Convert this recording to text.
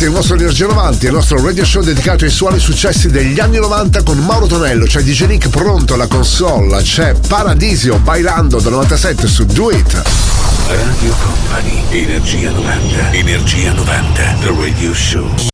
il vostro Energia 90, il nostro radio show dedicato ai suoni successi degli anni 90 con Mauro Tonello. C'è DJ Nick pronto alla console, c'è Paradisio Bailando del 97 su Do It. Radio Company, Energia 90, Energia 90, The Radio Show.